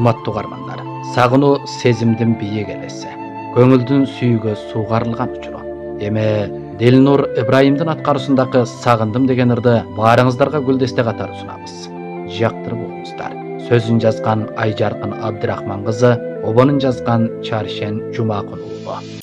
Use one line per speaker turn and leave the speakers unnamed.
урматтуу угармандар. Сагынуу сезимдин бийик элеси, көңүлдүн сүйүүгө суугарылган учуру. Эми Делнур Ибраимдин аткаруусундагы Сагындым деген ырды баарыңыздарга гүлдесте катары сунабыз. Жактырып болуңуздар. Сөзүн жазган Айжаркын Абдырахман кызы, обонун жазган Чаршен Жумакун уулу.